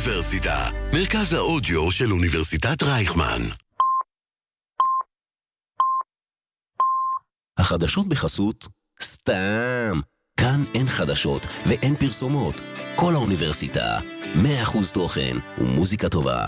האוניברסיטה, מרכז האודיו של אוניברסיטת רייכמן. החדשות בחסות סתם. כאן אין חדשות ואין פרסומות. כל האוניברסיטה, 100% תוכן ומוזיקה טובה.